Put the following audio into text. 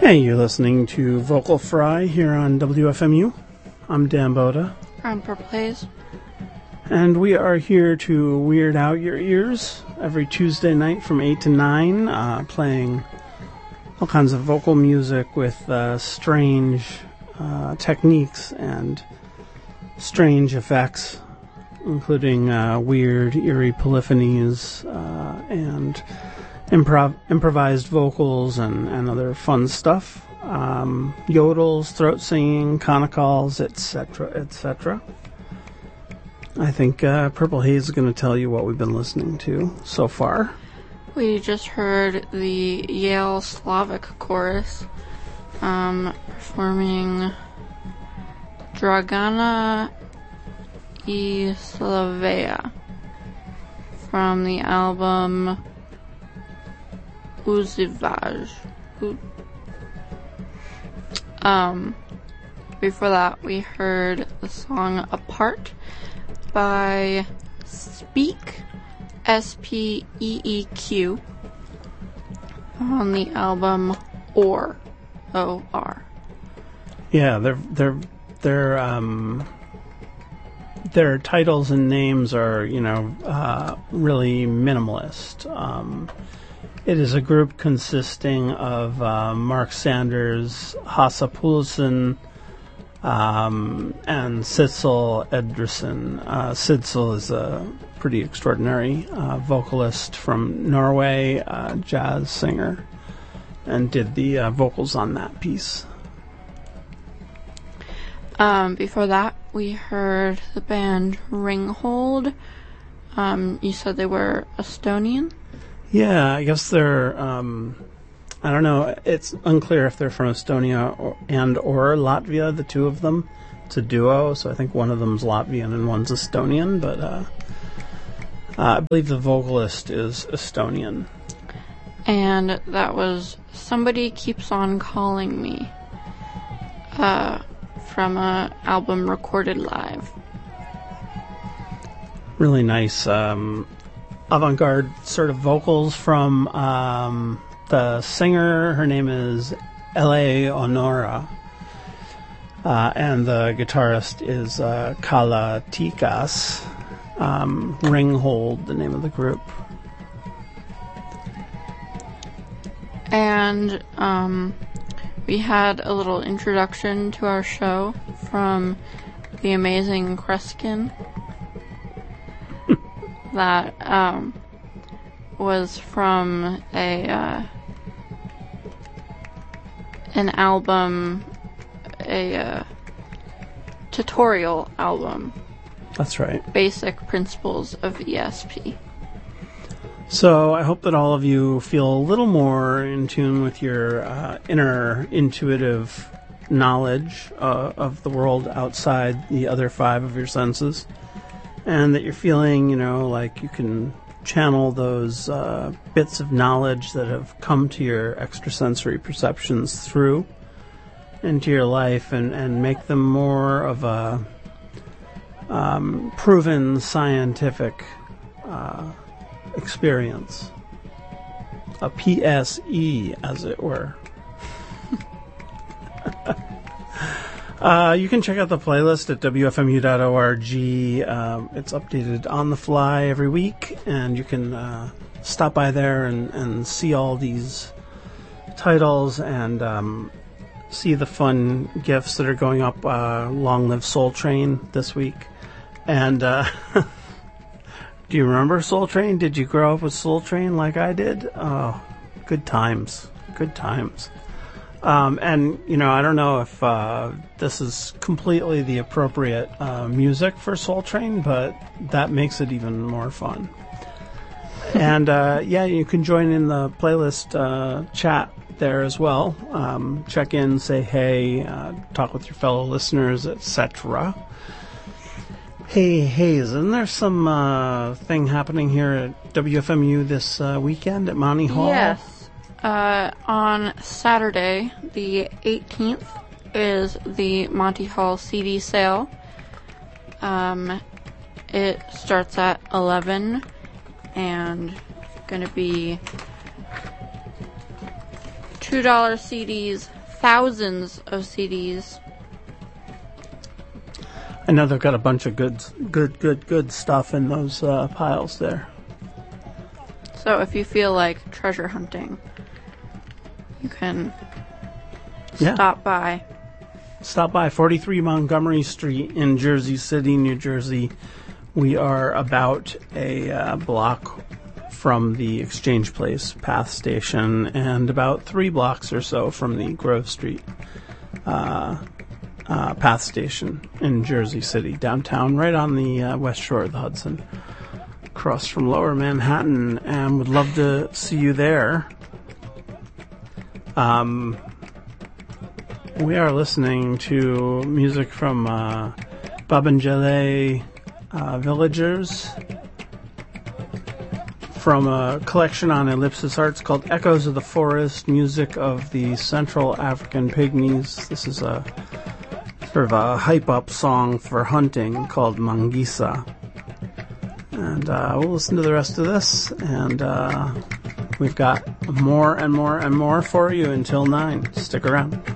Hey, you're listening to Vocal Fry here on WFMU. I'm Dan Boda. I'm Purple Haze. And we are here to weird out your ears every Tuesday night from 8 to 9, playing all kinds of vocal music with strange techniques and strange effects, including weird, eerie polyphonies and improvised vocals and other fun stuff, yodels, throat singing, conicals, etc., etc. I think Purple Haze is going to tell you what we've been listening to so far. We just heard the Yale Slavic Chorus performing Dragana I Slavea from the album Uzivaj. Before that, we heard the song Apart by Speak, S-P-E-E-Q, on the album Or, O-R. Yeah, their titles and names are, really minimalist. It is a group consisting of Mark Sanders, Hassa Poulsen, and Sidsel Edresen. Sidsel is a pretty extraordinary vocalist from Norway, jazz singer, and did the vocals on that piece. Before that, we heard the band Ringhold. You said they were Estonian? Yeah, I guess they're, I don't know, it's unclear if they're from Estonia or Latvia, the two of them. It's a duo, so I think one of them's Latvian and one's Estonian, but I believe the vocalist is Estonian. And that was Somebody Keeps On Calling Me, from an album recorded live. Really nice, avant-garde sort of vocals from the singer. Her name is L.A. Honora, and the guitarist is Kala Tikas. Ringhold, the name of the group. And we had a little introduction to our show from the amazing Kreskin. That was from an album, a tutorial album. That's right. Basic Principles of ESP. So I hope that all of you feel a little more in tune with your inner intuitive knowledge of the world outside the other five of your senses. And that you're feeling, like you can channel those bits of knowledge that have come to your extrasensory perceptions through into your life and make them more of a proven scientific experience. A PSE, as it were. You can check out the playlist at wfmu.org. It's updated on the fly every week, and you can stop by there and see all these titles and see the fun gifts that are going up. Long Live Soul Train this week. And do you remember Soul Train? Did you grow up with Soul Train like I did? Oh, good times. Good times. And, I don't know if this is completely the appropriate music for Soul Train, but that makes it even more fun. And, you can join in the playlist chat there as well. Check in, say hey, talk with your fellow listeners, etc. Hey, isn't there some thing happening here at WFMU this weekend at Monty Hall? Yes. On Saturday, the 18th, is the Monty Hall CD sale. It starts at 11 and going to be $2 CDs, thousands of CDs. I know they've got a bunch of good stuff in those piles there. So if you feel like treasure hunting, you can stop by. Stop by 43 Montgomery Street in Jersey City, New Jersey. We are about a block from the Exchange Place Path Station and about 3 blocks or so from the Grove Street Path Station in Jersey City, downtown, right on the west shore of the Hudson, across from Lower Manhattan, and would love to see you there. We are listening to music from Babangele Villagers from a collection on Ellipsis Arts called Echoes of the Forest, music of the Central African Pygmies. This is a sort of a hype-up song for hunting called Mangisa. And we'll listen to the rest of this, and we've got more and more and more for you until 9. Stick around.